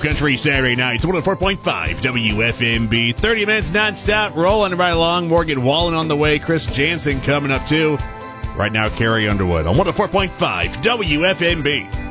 Country Saturday nights, 104.5 WFMB. 30 minutes nonstop, rolling right along. Morgan Wallen on the way. Chris Jansen coming up too. Right now, Carrie Underwood on 104.5 WFMB.